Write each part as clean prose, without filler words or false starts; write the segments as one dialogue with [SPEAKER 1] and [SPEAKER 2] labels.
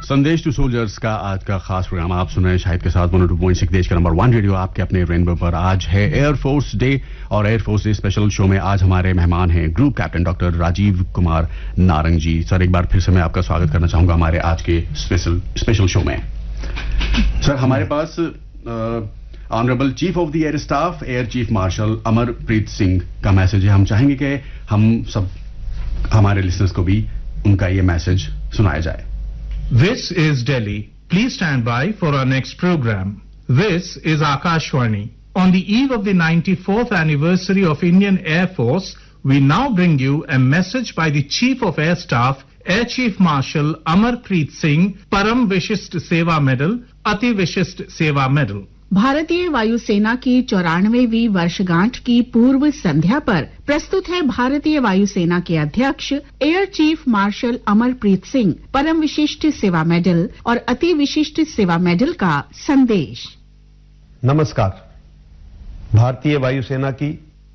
[SPEAKER 1] संदेश to soldiers का आज का खास प्रोग्राम आप सुन रहे हैं शाहिद के साथ 102.6 देश का नंबर 1 रेडियो आपके अपने रेनबो पर। आज है एयरफोर्स डे और एयरफोर्स डे स्पेशल शो में आज हमारे मेहमान हैं group captain doctor Rajiv Kumar Narang जी। सर, एक बार फिर से मैं आपका स्वागत करना चाहूंगा हमारे आज के स्पेशल शो में। सर, हमारे पास honourable chief of the air staff air chief marshal Amarpreet Singh का मैसेज है। हम चाहेंगे कि हम सब हमारे लिसनर्स को भी उनका ये मैसेज सुनाया जाए।
[SPEAKER 2] This is Delhi. Please stand by for our next program. This is Akashwani. On the eve of the 94th anniversary of Indian Air Force, we now bring you a message by the Chief of Air Staff, Air Chief Marshal Amarpreet Singh, Param Vishisht Seva Medal, Ati Vishisht Seva Medal.
[SPEAKER 3] भारतीय वायुसेना की 94वीं वर्षगांठ की पूर्व संध्या पर प्रस्तुत है भारतीय वायुसेना के अध्यक्ष air chief marshal Amarpreet Singh परम विशिष्ट सेवा मेडल और अति विशिष्ट सेवा मेडल का संदेश।
[SPEAKER 4] नमस्कार। भारतीय वायुसेना की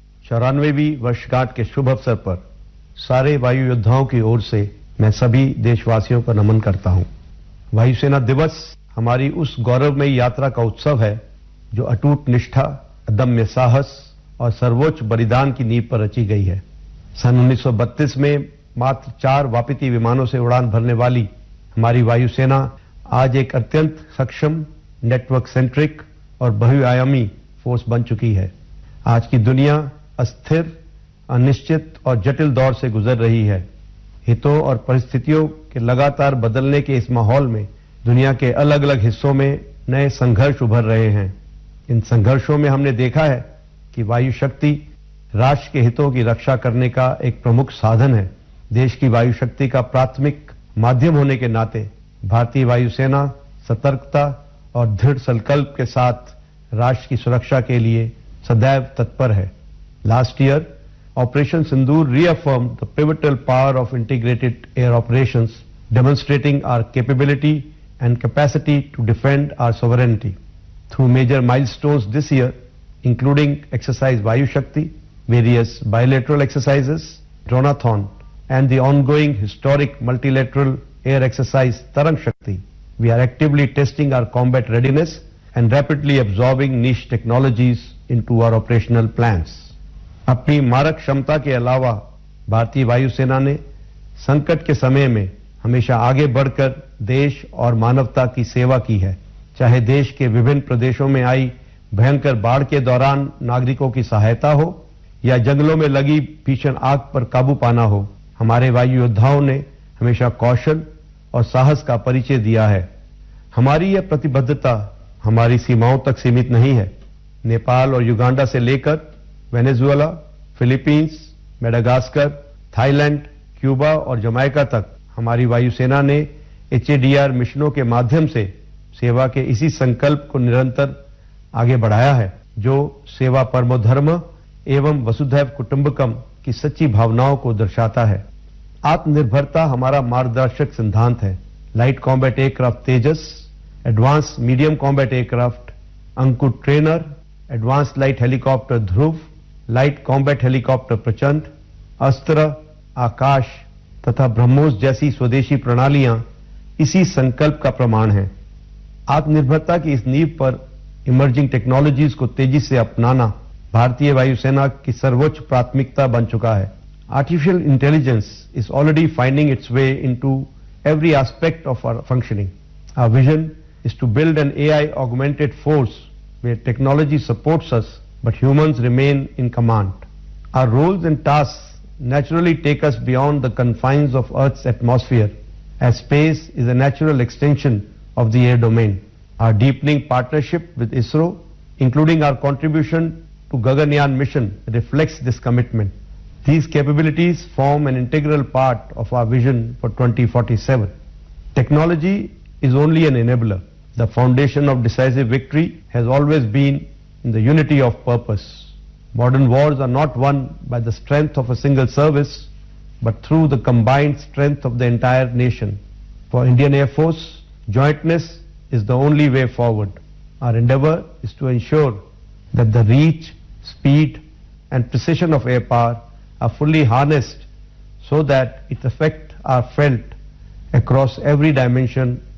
[SPEAKER 4] 94वीं वर्षगांठ के शुभ अवसर पर सारे वायु योद्धाओं की ओर से मैं सभी देशवासियों को नमन करता हूं। वायुसेना दिवस हमारी उस गौरवमयी यात्रा का उत्सव है जो अटूट निष्ठा, अदम्य साहस और सर्वोच्च बलिदान की नींव पर रची गई है। सन 1932 में मात्र 4 वापती विमानों से उड़ान भरने वाली हमारी वायुसेना आज एक अत्यंत सक्षम, नेटवर्क सेंट्रिक और बहुआयामी फोर्स बन चुकी है। आज की दुनिया अस्थिर, अनिश्चित और जटिल दौर से गुजर रही है। हितों और परिस्थितियों के लगातार बदलने के इस माहौल में दुनिया के अलग अलग हिस्सों में नए संघर्ष उभर रहे हैं। इन संघर्षों में हमने देखा है कि वायु शक्ति राष्ट्र के हितों की रक्षा करने का एक प्रमुख साधन है। देश की वायु शक्ति का प्राथमिक माध्यम होने के नाते भारतीय वायुसेना सतर्कता और दृढ़ संकल्प के साथ राष्ट्र की सुरक्षा के लिए सदैव तत्पर है। Last year operation Sindoor reaffirmed the pivotal power of integrated air operations, demonstrating our capability and capacity to defend our sovereignty. Through major milestones this year, including exercise Vayu Shakti, various bilateral exercises, Dronathon, and the ongoing historic multilateral air exercise Tarang Shakti, we are actively testing our combat readiness and rapidly absorbing niche technologies into our operational plans. अपनी मारक क्षमता के अलावा भारतीय वायुसेना ने संकट के समय में हमेशा आगे बढ़कर देश और मानवता की सेवा की है। चाहे देश के विभिन्न प्रदेशों में आई भयंकर बाढ़ के दौरान नागरिकों की सहायता हो या जंगलों में लगी भीषण आग पर काबू पाना हो, हमारे वायु योद्धाओं ने हमेशा कौशल और साहस का परिचय दिया है। हमारी यह प्रतिबद्धता हमारी सीमाओं तक सीमित नहीं है। नेपाल और युगांडा से लेकर Venezuela, Philippines, Madagascar, Thailand, Cuba और जमैका तक हमारी वायुसेना ने HADR मिशनों के माध्यम से सेवा के इसी संकल्प को निरंतर आगे बढ़ाया है जो सेवा परमो धर्म एवं वसुधैव कुटुंबकम की सच्ची भावनाओं को दर्शाता है। आत्मनिर्भरता हमारा मार्गदर्शक सिद्धांत है। लाइट कॉम्बैट एयरक्राफ्ट तेजस, एडवांस मीडियम कॉम्बैट एयरक्राफ्ट अंकुर ट्रेनर, एडवांस लाइट हेलीकॉप्टर ध्रुव, लाइट कॉम्बैट हेलीकॉप्टर प्रचंड, अस्त्र, आकाश तथा ब्रह्मोस जैसी स्वदेशी प्रणालियां इसी संकल्प का प्रमाण है। आत्मनिर्भरता की इस नींव पर इमर्जिंग टेक्नोलॉजीज को तेजी से अपनाना भारतीय वायुसेना की सर्वोच्च प्राथमिकता बन चुका है। Artificial intelligence is already finding it's way into every aspect of our functioning. Our vision is to build an AI augmented force where technology supports us but humans remain in command. Our roles and tasks naturally take us beyond the confines of Earth's atmosphere, as space is a natural extension of the air domain. Our deepening partnership with ISRO, including our contribution to Gaganyaan mission, reflects this commitment. These capabilities form an integral part of our vision for 2047. Technology is only an enabler. The foundation of decisive victory has always been in the unity of purpose. Modern wars are not won by the strength of a single service, but through the combined strength of the entire nation. For Indian Air Force, jointness is the only way forward. Our endeavor is to ensure that the reach, speed, and precision of air power are fully harnessed so that its effects are felt across every dimension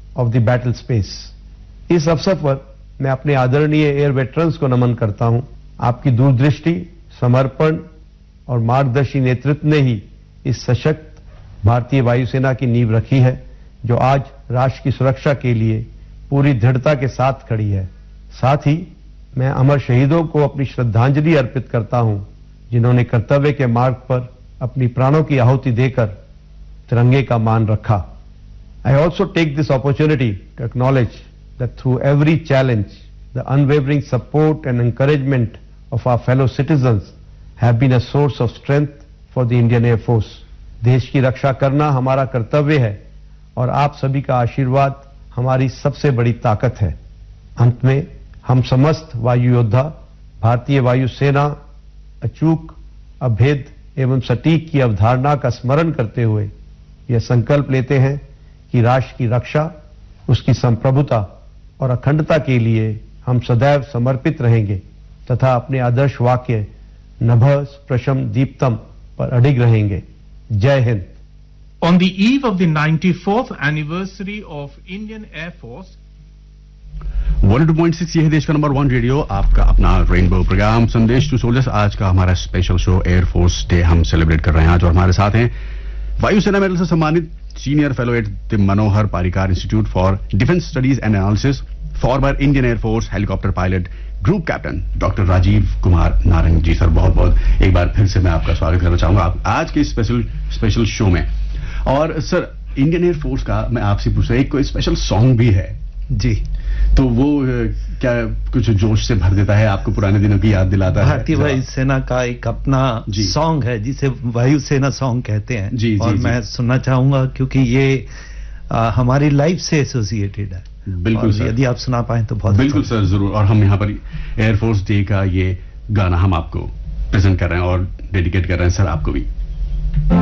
[SPEAKER 4] of the battle space. इस अवसर पर मैं अपने आदरणीय air veterans को नमन करता हूं। आपकी दूरदृष्टि, समर्पण और मार्गदर्शी नेतृत्व ने ही इस सशक्त भारतीय वायुसेना की नींव रखी है, जो आज राष्ट्र की सुरक्षा के लिए पूरी दृढ़ता के साथ खड़ी है। साथ ही मैं अमर शहीदों को अपनी श्रद्धांजलि अर्पित करता हूं, जिन्होंने कर्तव्य के मार्ग पर अपनी प्राणों की आहुति देकर तिरंगे का मान रखा। I also take this opportunity to acknowledge that through every challenge, the unwavering support and encouragement of our fellow citizens have been a source of strength for the Indian Air Force. देश की रक्षा करना हमारा कर्तव्य है और आप सभी का आशीर्वाद हमारी सबसे बड़ी ताकत है। अंत में हम समस्त वायु योद्धा भारतीय वायुसेना अचूक, अभेद एवं सटीक की अवधारणा का स्मरण करते हुए यह संकल्प लेते हैं कि राष्ट्र की रक्षा, उसकी संप्रभुता और अखंडता के लिए हम सदैव समर्पित रहेंगे तथा अपने आदर्श वाक्य नभः स्पृशं दीप्तम पर अडिग रहेंगे। जय Hind.
[SPEAKER 2] On the eve of the 94th anniversary of Indian Air Force,
[SPEAKER 1] 102.6 ये है देश का नंबर 1 रेडियो, आपका अपना रेनबो प्रोग्राम संदेश टू सोल्जर्स। आज का हमारा स्पेशल शो एयरफोर्स डे हम सेलिब्रेट कर रहे हैं आज, और हमारे साथ हैं वायुसेना मेडल से सम्मानित senior fellow at the Manohar Parrikar institute for defence studies and analysis, former Indian air force helicopter pilot, group captain doctor Rajiv Kumar Narang ji. Sir बहुत बहुत एक बार फिर से मैं आपका स्वागत करना चाहूंगा आप आज के स्पेशल शो में। और सर, इंडियन एयरफोर्स का मैं आपसे पूछ रहा हूं, एक कोई स्पेशल सॉन्ग भी है
[SPEAKER 5] जी,
[SPEAKER 1] तो वो क्या कुछ जोश से भर देता है आपको, पुराने दिनों की याद दिलाता है?
[SPEAKER 5] भारतीय वायुसेना का एक अपना सॉन्ग है जिसे वायुसेना सॉन्ग कहते हैं।
[SPEAKER 1] जी,
[SPEAKER 5] और
[SPEAKER 1] जी,
[SPEAKER 5] मैं सुनना चाहूंगा क्योंकि ये हमारी लाइफ से एसोसिएटेड है।
[SPEAKER 1] बिल्कुल सर,
[SPEAKER 5] यदि आप सुना पाएं तो बहुत
[SPEAKER 1] बिल्कुल सर, जरूर। और हम यहाँ पर एयरफोर्स डे का ये गाना हम आपको प्रेजेंट कर रहे हैं और डेडिकेट कर रहे हैं सर आपको भी।